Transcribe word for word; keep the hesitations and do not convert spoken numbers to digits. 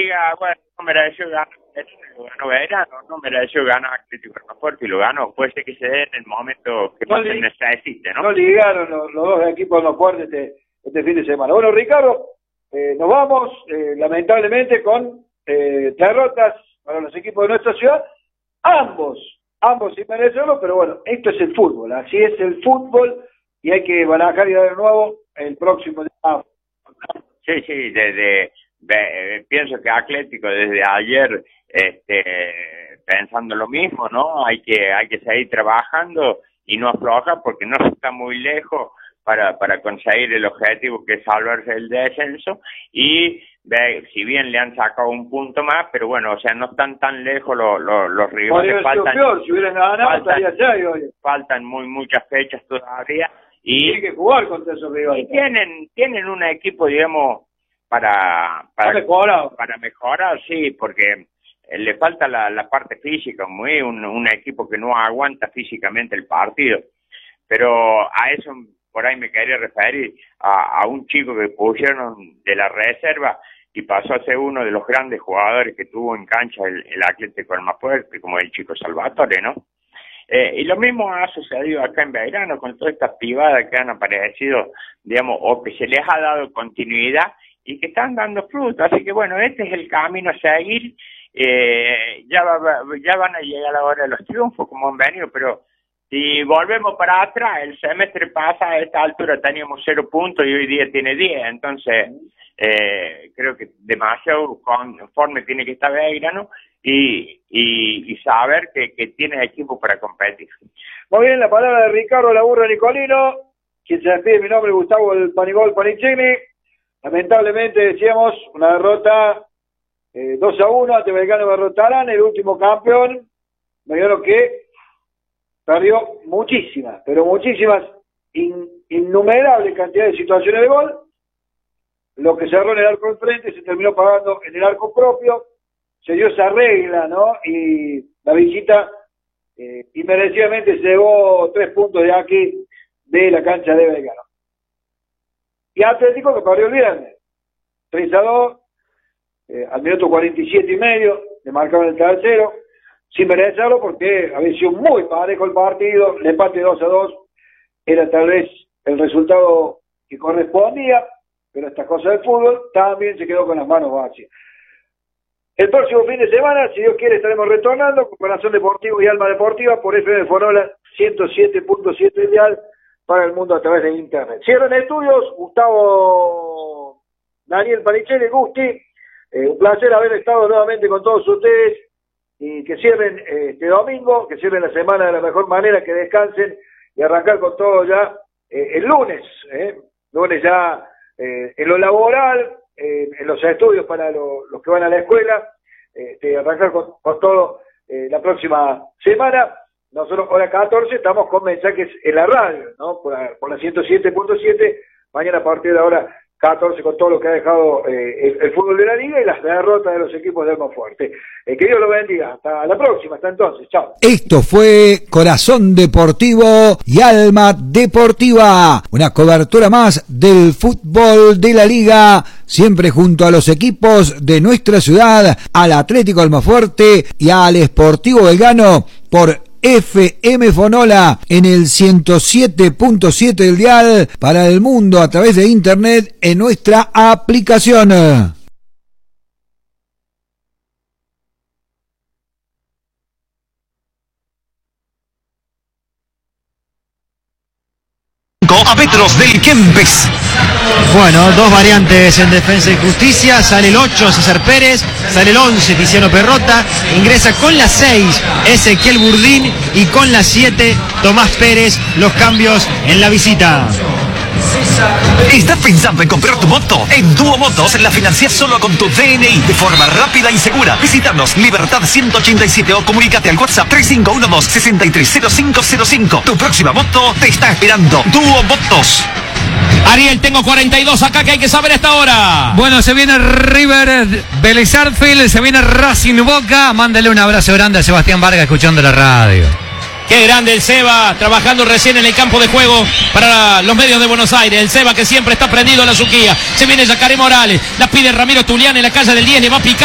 diga, bueno, no mereció ganar, lo ganó Verano, no mereció ganar Atlético Almafuerte y lo ganó. Puede ser que se dé en el momento que no más se necesite, ¿no? No ligaron los, los dos equipos Almafuerte este, este fin de semana. Bueno, Ricardo, eh, nos vamos, eh, lamentablemente, con eh, derrotas para los equipos de nuestra ciudad. Ambos, ambos sin merecerlo, pero bueno, esto es el fútbol, así es el fútbol y hay que barajar y dar de nuevo el próximo día. Sí, sí, desde, de, pienso que Atlético desde ayer este, pensando lo mismo, ¿no? Hay que hay que seguir trabajando y no aflojar porque no está muy lejos para para conseguir el objetivo que es salvarse del descenso y ve, si bien le han sacado un punto más, pero bueno, o sea, no están tan lejos los, los, los rivales. Faltan, peor, si hubieran ganado estaría allá, oye. Faltan muy muchas fechas todavía. Y tienen que jugar contra esos rivales. Y tienen, tienen un equipo, digamos, para, para, mejorar. para mejorar, sí, porque le falta la, la parte física, muy un, un equipo que no aguanta físicamente el partido. Pero a eso por ahí me quería referir, a, a un chico que pusieron de la reserva y pasó a ser uno de los grandes jugadores que tuvo en cancha el, el Atlético Almafuerte, como el chico Salvatore, ¿no? Eh, y lo mismo ha sucedido acá en Belgrano con todas estas pibadas que han aparecido, digamos, o que se les ha dado continuidad y que están dando fruto. Así que bueno, este es el camino a seguir. Eh, ya, va, ya van a llegar la hora de los triunfos como han venido, pero si volvemos para atrás, el semestre pasa a esta altura teníamos cero puntos y hoy día tiene diez. Entonces, eh, creo que demasiado conforme tiene que estar Belgrano y, y, y saber que, que tiene equipo para competir. Muy bien, la palabra de Ricardo Laburra Nicolino, quien se despide. Mi nombre es Gustavo el Panigol Panicini. Lamentablemente, decíamos, una derrota eh, dos a uno ante Belgrano Berrotarán, el último campeón. Belgrano que perdió muchísimas, pero muchísimas, in, innumerables cantidades de situaciones de gol. Lo que cerró en el arco enfrente se terminó pagando en el arco propio. Se dio esa regla, ¿no? Y la visita eh, inmerecidamente se llevó tres puntos de aquí de la cancha de Belgrano. Y Atlético que perdió el viernes. tres a dos, eh, al minuto cuarenta y siete y medio, le marcaron el tercero, sin merecerlo porque había sido muy parejo el partido, el empate dos a dos era tal vez el resultado que correspondía, pero esta cosa del fútbol también se quedó con las manos vacías. El próximo fin de semana, si Dios quiere, estaremos retornando con Corazón Deportivo y Alma Deportiva por F M Fonola ciento siete punto siete Dial para el mundo a través de internet. Cierran estudios, Gustavo Daniel Panichelli, Gusti, eh, un placer haber estado nuevamente con todos ustedes y que cierren eh, este domingo, que cierren la semana de la mejor manera, que descansen y arrancar con todo ya eh, el lunes, eh, lunes ya eh, en lo laboral, eh, en los estudios para lo, los que van a la escuela, eh, arrancar con, con todo eh, la próxima semana. Nosotros, hora catorce, estamos con mensajes en la radio, ¿no? Por la, por la ciento siete punto siete, mañana a partir de ahora catorce con todo lo que ha dejado eh, el, el fútbol de la liga y las derrotas de los equipos de Almafuerte. Eh, que Dios lo bendiga. Hasta la próxima. Hasta entonces. Chao. Esto fue Corazón Deportivo y Alma Deportiva. Una cobertura más del fútbol de la liga, siempre junto a los equipos de nuestra ciudad, al Atlético Almafuerte y al Sportivo Belgrano por F M Fonola en el ciento siete punto siete del dial para el mundo a través de internet en nuestra aplicación. A metros del Kempes. Bueno, dos variantes en Defensa y Justicia. Sale el ocho, César Pérez. Sale el once, Tiziano Perrota. Ingresa con la seis, Ezequiel Burdín. Y con la siete, Tomás Pérez. Los cambios en la visita. ¿Estás pensando en comprar tu moto? En Duo Motos la financias solo con tu D N I de forma rápida y segura. Visítanos Libertad ciento ochenta y siete o comunícate al WhatsApp tres cinco uno dos, seis tres cero cinco cero cinco. Tu próxima moto te está esperando. Duo Motos. Ariel, tengo cuarenta y dos acá que hay que saber a esta hora. Bueno, se viene River Vélez Sarsfield, se viene Racing Boca. Mándale un abrazo grande a Sebastián Vargas escuchando la radio. Qué grande el Seba, trabajando recién en el campo de juego para los medios de Buenos Aires. El Seba que siempre está prendido a la suquía. Se viene Yacaré Morales, la pide Ramiro Tulián en la calle del diez, le va a picar.